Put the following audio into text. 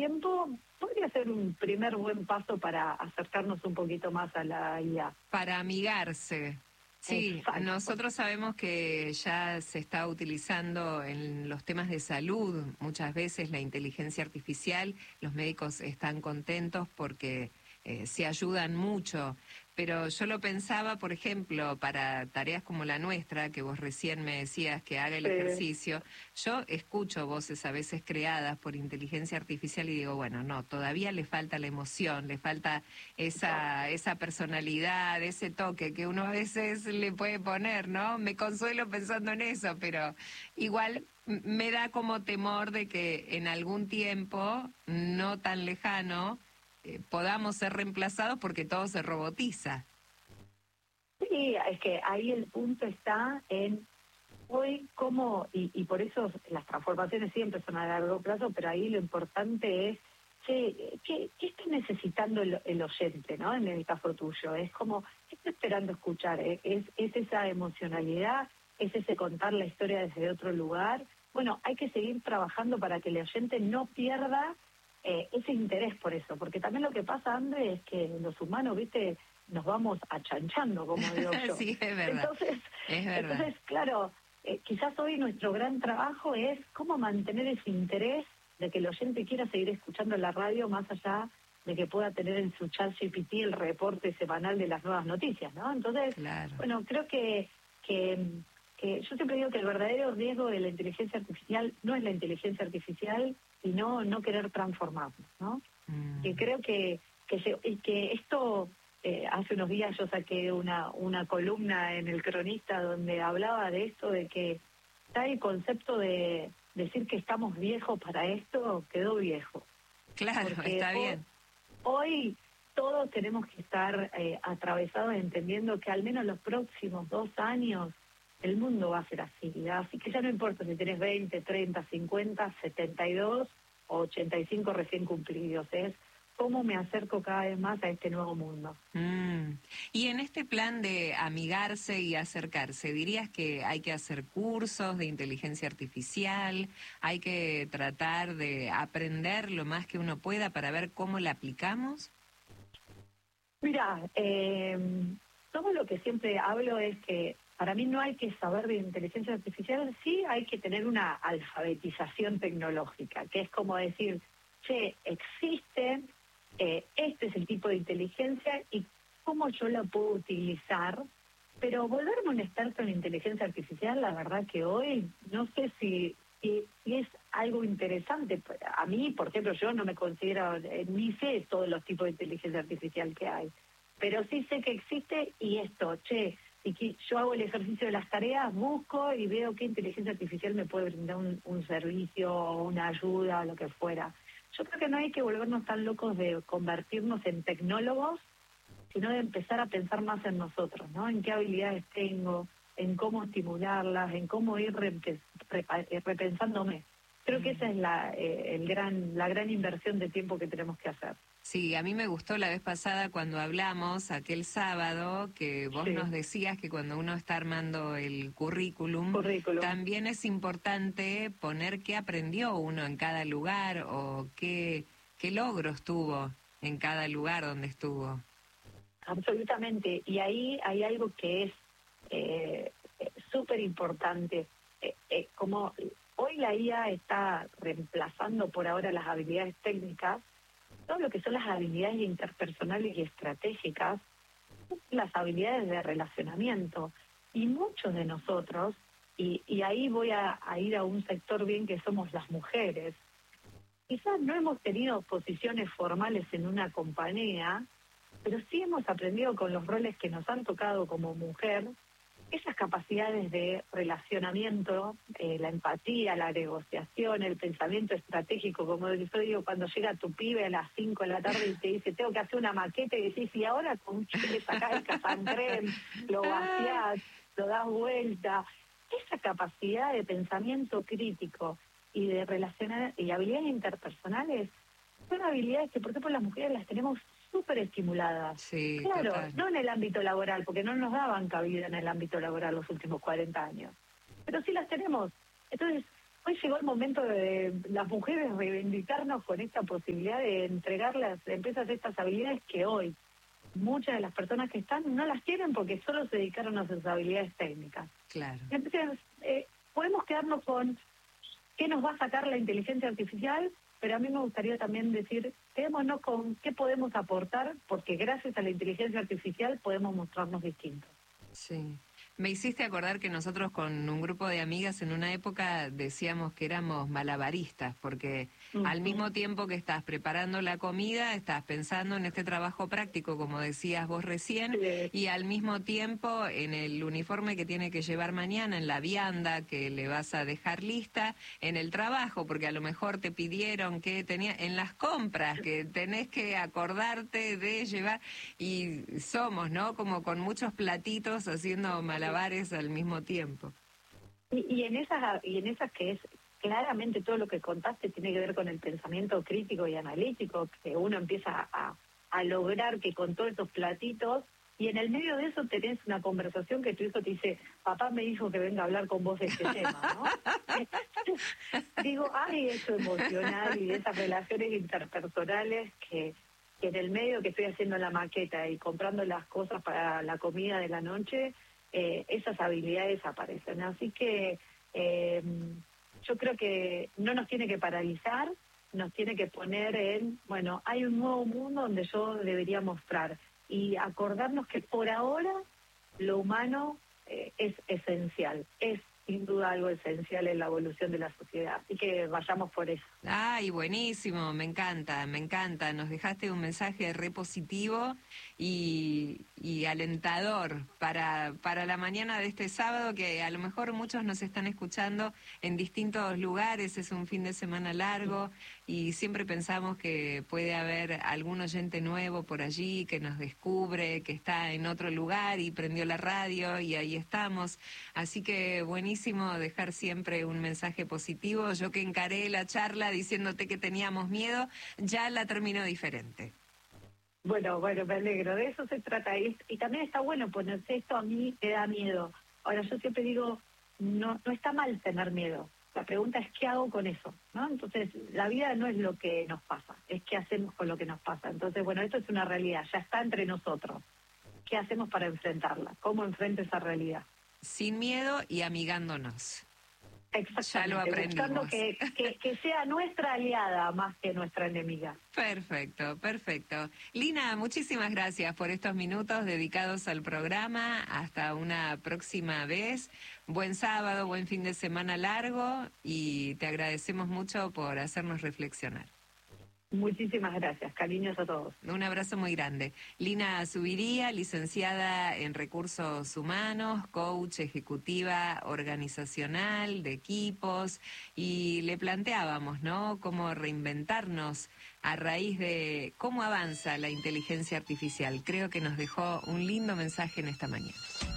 tiempo, podría ser un primer buen paso para acercarnos un poquito más a la IA. Para amigarse. Sí, Exacto. nosotros sabemos que ya se está utilizando en los temas de salud muchas veces la inteligencia artificial, los médicos están contentos porque se ayudan mucho, pero yo lo pensaba, por ejemplo, para tareas como la nuestra, que vos recién me decías que haga el ejercicio, yo escucho voces a veces creadas por inteligencia artificial y digo, bueno, no, todavía le falta la emoción, le falta esa personalidad, ese toque que uno a veces le puede poner, ¿no? Me consuelo pensando en eso, pero igual me da como temor de que en algún tiempo, no tan lejano, podamos ser reemplazados porque todo se robotiza. Sí, es que ahí el punto está en hoy cómo, y por eso las transformaciones siempre son a largo plazo, pero ahí lo importante es ¿qué está necesitando el oyente, ¿no? En el caso tuyo, es como, ¿qué está esperando escuchar? ¿Es esa emocionalidad? ¿Es ese contar la historia desde otro lugar? Bueno, hay que seguir trabajando para que el oyente no pierda ese interés por eso, porque también lo que pasa, André, es que los humanos, ¿viste?, nos vamos achanchando, como digo yo. Sí, es verdad. Entonces, claro, quizás hoy nuestro gran trabajo es cómo mantener ese interés de que el oyente quiera seguir escuchando la radio más allá de que pueda tener en su chat GPT el reporte semanal de las nuevas noticias, ¿no? Entonces, bueno, creo que yo siempre digo que el verdadero riesgo de la inteligencia artificial no es la inteligencia artificial, sino no querer transformarnos, ¿no? Que creo que esto, hace unos días yo saqué una columna en El Cronista donde hablaba de esto, de que está el concepto de decir que estamos viejos para esto, quedó viejo. Claro, porque está bien. Hoy todos tenemos que estar atravesados entendiendo que al menos los próximos 2 años el mundo va a ser así, ¿verdad? Así que ya no importa si tenés 20, 30, 50, 72 o 85 recién cumplidos, es cómo me acerco cada vez más a este nuevo mundo. Y en este plan de amigarse y acercarse, ¿dirías que hay que hacer cursos de inteligencia artificial? ¿Hay que tratar de aprender lo más que uno pueda para ver cómo la aplicamos? Mira, todo lo que siempre hablo es que para mí no hay que saber de inteligencia artificial, sí hay que tener una alfabetización tecnológica, que es como decir, che, existe, este es el tipo de inteligencia y cómo yo la puedo utilizar, pero volverme un experto en inteligencia artificial, la verdad que hoy no sé si es algo interesante. A mí, por ejemplo, yo no me considero, ni sé todos los tipos de inteligencia artificial que hay, pero sí sé que existe y esto, y que yo hago el ejercicio de las tareas, busco y veo qué inteligencia artificial me puede brindar un servicio o una ayuda o lo que fuera. Yo creo que no hay que volvernos tan locos de convertirnos en tecnólogos, sino de empezar a pensar más en nosotros, ¿no? En qué habilidades tengo, en cómo estimularlas, en cómo ir repensándome. Creo que esa es la gran inversión de tiempo que tenemos que hacer. Sí, a mí me gustó la vez pasada cuando hablamos, aquel sábado, que vos nos decías que cuando uno está armando el currículum, también es importante poner qué aprendió uno en cada lugar o qué logros tuvo en cada lugar donde estuvo. Absolutamente, y ahí hay algo que es súper importante. Como hoy la IA está reemplazando por ahora las habilidades técnicas, todo lo que son las habilidades interpersonales y estratégicas, las habilidades de relacionamiento. Y muchos de nosotros, y ahí voy a ir a un sector bien que somos las mujeres, quizás no hemos tenido posiciones formales en una compañía, pero sí hemos aprendido con los roles que nos han tocado como mujer, esas capacidades de relacionamiento, la empatía, la negociación, el pensamiento estratégico, como yo digo, cuando llega tu pibe a las 5 de la tarde y te dice, tengo que hacer una maqueta, y decís, y ahora con qué le sacás el casancrem, lo vaciás, lo das vuelta. Esa capacidad de pensamiento crítico y de relacionar y habilidades interpersonales son habilidades que, por ejemplo, las mujeres las tenemos súper estimuladas. Sí, claro, total. no en el ámbito laboral, porque no nos daban cabida en el ámbito laboral los últimos 40 años, pero sí las tenemos. Entonces, hoy llegó el momento de las mujeres reivindicarnos con esta posibilidad de entregar a las empresas estas habilidades que hoy muchas de las personas que están no las tienen porque solo se dedicaron a sus habilidades técnicas. Claro. Entonces, podemos quedarnos con qué nos va a sacar la inteligencia artificial, pero a mí me gustaría también decir, quedémonos con qué podemos aportar, porque gracias a la inteligencia artificial podemos mostrarnos distintos. Sí. Me hiciste acordar que nosotros con un grupo de amigas en una época decíamos que éramos malabaristas, porque al mismo tiempo que estás preparando la comida, estás pensando en este trabajo práctico, como decías vos recién, Sí. y al mismo tiempo en el uniforme que tiene que llevar mañana, en la vianda que le vas a dejar lista, en el trabajo, porque a lo mejor te pidieron que tenía, en las compras, que tenés que acordarte de llevar, y somos, ¿no? Como con muchos platitos haciendo malabares al mismo tiempo. Y en esas que es claramente todo lo que contaste tiene que ver con el pensamiento crítico y analítico, que uno empieza a lograr que con todos esos platitos, y en el medio de eso tenés una conversación que tu hijo te dice, papá me dijo que venga a hablar con vos de este tema, ¿no? Digo, hay eso emocional y de esas relaciones interpersonales que en el medio que estoy haciendo la maqueta y comprando las cosas para la comida de la noche, esas habilidades aparecen. Así que yo creo que no nos tiene que paralizar, nos tiene que poner en, bueno, hay un nuevo mundo donde yo debería mostrar y acordarnos que por ahora lo humano es esencial, es sin duda algo esencial en la evolución de la sociedad. Así que vayamos por eso. Ay, buenísimo, me encanta, me encanta. Nos dejaste un mensaje re positivo y alentador para la mañana de este sábado, que a lo mejor muchos nos están escuchando en distintos lugares, es un fin de semana largo y siempre pensamos que puede haber algún oyente nuevo por allí que nos descubre, que está en otro lugar y prendió la radio y ahí estamos. Así que buenísimo dejar siempre un mensaje positivo. Yo que encaré la charla diciéndote que teníamos miedo, ya la termino diferente. Bueno, me alegro, de eso se trata. Y también está bueno ponerse esto, a mí me da miedo. Ahora, yo siempre digo, no está mal tener miedo. La pregunta es qué hago con eso, ¿no? Entonces, la vida no es lo que nos pasa, es qué hacemos con lo que nos pasa. Entonces, bueno, esto es una realidad, ya está entre nosotros. ¿Qué hacemos para enfrentarla? ¿Cómo enfrento esa realidad? Sin miedo y amigándonos. Exactamente, Ya lo aprendimos. buscando que sea nuestra aliada más que nuestra enemiga. Perfecto, perfecto. Lina, muchísimas gracias por estos minutos dedicados al programa. Hasta una próxima vez. Buen sábado, buen fin de semana largo y te agradecemos mucho por hacernos reflexionar. Muchísimas gracias, cariños a todos. Un abrazo muy grande. Lina Zubiría, licenciada en Recursos Humanos, coach ejecutiva organizacional de equipos, y le planteábamos, ¿no?, cómo reinventarnos a raíz de cómo avanza la inteligencia artificial. Creo que nos dejó un lindo mensaje en esta mañana.